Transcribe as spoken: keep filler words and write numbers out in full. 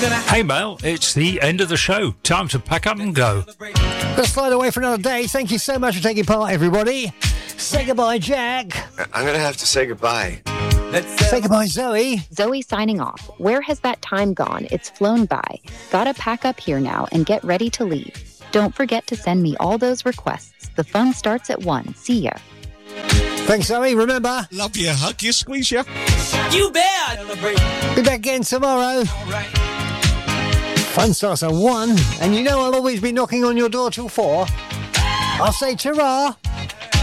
Hey, Mel, it's the end of the show. Time to pack up and go. Let's slide away for another day. Thank you so much for taking part, everybody. Say goodbye, Jack. I'm going to have to say goodbye. Say goodbye, Zoe. Zoe signing off. Where has that time gone? It's flown by. Gotta pack up here now and get ready to leave. Don't forget to send me all those requests. The fun starts at one. See ya. Thanks, Zoe. Remember, love you, hug you, squeeze you. You bet. Be back again tomorrow. Fun starts at one, and you know I'll always be knocking on your door till four. I'll say ta-ra.